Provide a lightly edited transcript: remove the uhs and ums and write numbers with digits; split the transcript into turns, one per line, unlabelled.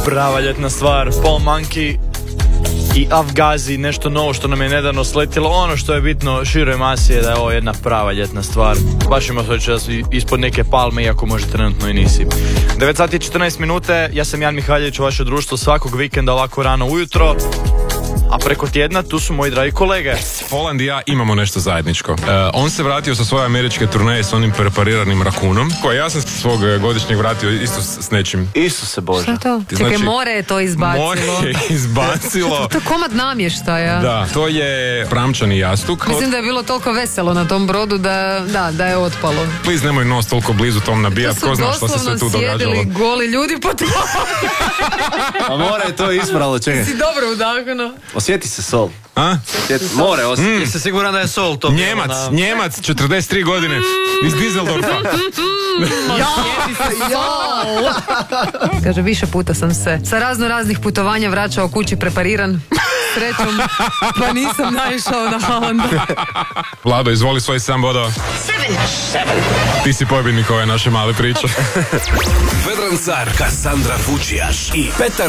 Prava ljetna stvar, Paul Monkey i Afgazi, nešto novo što nam je nedavno sletilo. Ono što je bitno široj masi je da je ovo jedna prava ljetna stvar. Baš ima sveće da si ispod neke palme, iako može trenutno i nisi. 9 sati i 14 minute, ja sam Jan Mihaljević, u vaše društvo svakog vikenda ovako rano ujutro. A preko tjedna tu su moji dragi kolege.
Poland i ja imamo nešto zajedničko. On se vratio sa svoje američke turneje s onim prepariranim rakunom, koje ja sam s svog godišnjeg vratio isto s nečim.
Isuse Bože.
Šta to? Čekaj, more je to izbacilo.
More je izbacilo.
To je komad namještaja.
Da, to je pramčani jastuk.
Mislim da je bilo toliko veselo na tom brodu da je otpalo.
Please, nemoj nos toliko blizu tom nabijat, ko zna što se sve tu događalo.
To su doslovno sjedili goli ljudi po tome.
A more je to ispravilo, čekaj.
Si dobro udahnuo.
Osjeti se sol.
A?
More osjeti.
Jesi siguran da je sol to?
Njemac, 43 godine, iz Düsseldorfa.
Kaže, više puta sam se sa raznih putovanja vraćao kući prepariran. Srećom, pa nisam naišao na Haaland.
Vlado, izvoli svoj 7 bodova. Ti si pobjednik ove naše male priče.
Vedran Car, Kassandra Fučijaš i Petar